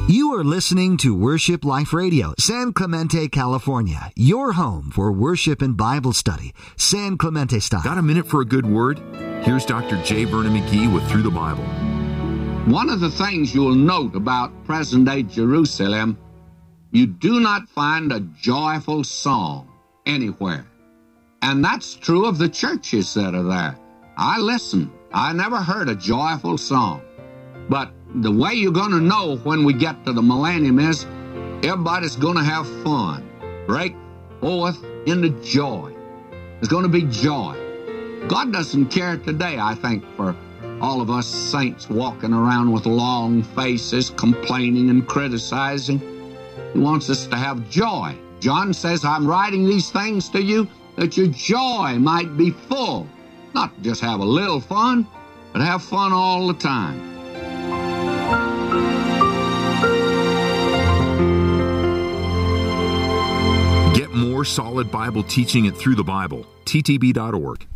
You are listening to Worship Life Radio, San Clemente, California. Your home for worship and Bible study, San Clemente style. Got a minute for a good word? Here's Dr. J. Vernon McGee with Through the Bible. One of the things you'll note about present-day Jerusalem, you do not find a joyful song anywhere. And that's true of the churches that are there. I listened. I never heard a joyful song. But the way you're going to know when we get to the millennium is everybody's going to have fun. Break forth into joy. There's going to be joy. God doesn't care today, I think, for all of us saints walking around with long faces, complaining and criticizing. He wants us to have joy. John says, I'm writing these things to you that your joy might be full. Not just have a little fun, but have fun all the time. Get more solid Bible teaching at Through the Bible, ttb.org.